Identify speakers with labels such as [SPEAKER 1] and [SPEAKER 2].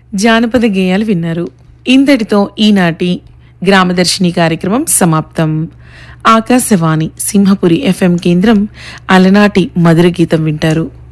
[SPEAKER 1] జానపద గేయాలు విన్నారు. ఇంతటితో ఈనాటి గ్రామదర్శిని కార్యక్రమం సమాప్తం. ఆకాశవాణి సింహపురి FM కేంద్రం అలనాటి మధుర గీతం వింటారు.